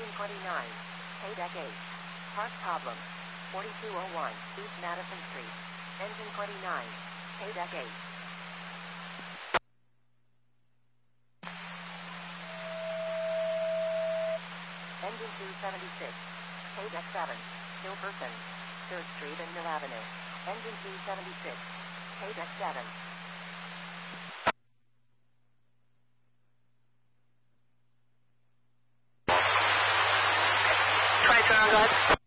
Engine 29. K-Deck 8. Part problem. 4201 East Madison Street. Engine 29. K-Deck 8. Engine 276. K-Deck 7. Hilperson. 3rd Street and Mill Avenue. Engine 276. K-Deck 7. Try turn on, guys.